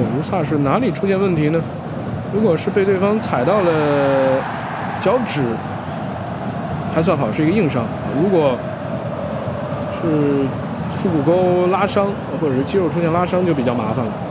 对，乌萨是哪里出现问题呢？如果是被对方踩到了脚趾，还算好是一个硬伤；如果是腹股沟拉伤或者是肌肉出现拉伤，就比较麻烦了。